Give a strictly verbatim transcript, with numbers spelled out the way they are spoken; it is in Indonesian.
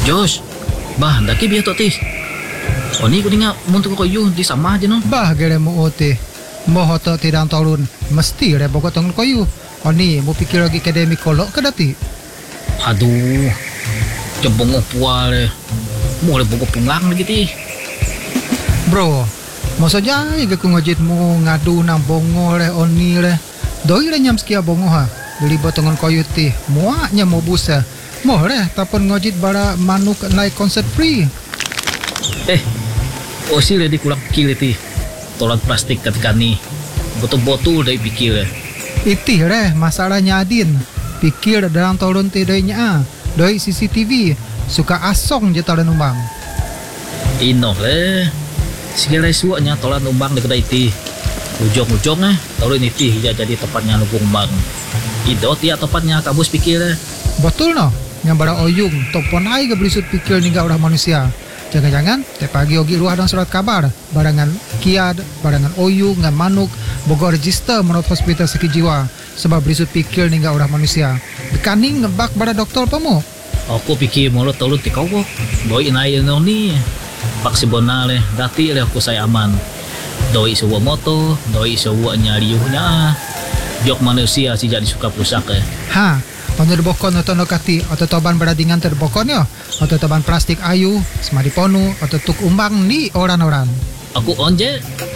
Jos, bah, daki biar tok ti. Oni ko dinga muntu ko yu di sama aja no. Bah gere mo ote. Moho to tidang tolun mesti re bogo tong koyu. Oni mo pikir lagi akademik kolok ke dati. Aduh, cebong puale. Mau le bogo pungang lagi ti. Bro, mo saja iga ku ngojit mo ngadu nang bongo le oni le. Doi le nyam skia bongo ha. Beli botongan koyu ti. Muaknya mo busa. Mo le tapon ngojit bara manuk naik konsert free. Eh, osi le di kurang pikir ti. Tolan plastik ketika ni. Betul-betul dari pikir. Iti re masalahnya Adin. Pikir dalam tolun ti doi nya. Doi C C T V. Suka asong je tolan umbang. Ino le. Segala suaknya tolan umbang di kedai ti. Ujung-ujung eh, tolun iti hija jadi tempatnya lubung umbang. Ido tiap tempatnya kabus pikir. Betul no. Yang bara oyung topon ai ke berisut pikir ni udah manusia. Jangan-jangan te pagi ogi luar dan surat kabar barangan kiad, barangan oyung ngan manuk bogo register menurut hospital sakit jiwa sebab berisut pikir ni udah manusia. Bekaning ngebak bara doktor pamo. Aku pikir mulut tolun ti kau. Doi inai no ni. Paksi bonale dati le aku saya aman. Doi sewa moto, doi sewa nyariuhnya. Jok manusia si jadi suka pusak eh. Ha, panu bokon atau nokati atau toban beradingan terbokon yo atau toban plastik ayu, semadi ponu atau tuk umbang ni orang-orang. Aku onje